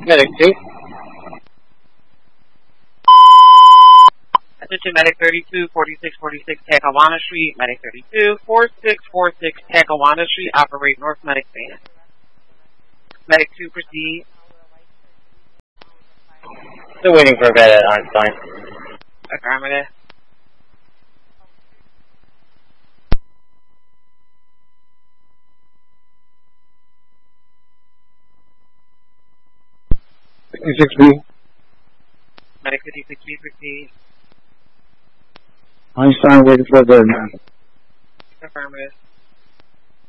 Medic 2. Attention Medic 32, 4646 Tacoma Street, Medic 32, 4646 Tacoma Street, operate North Medic van. Medic 2, proceed. Still waiting for a vet at Einstein. Affirmative. Medic 56B, proceed. Einstein waiting for a vet. Affirmative.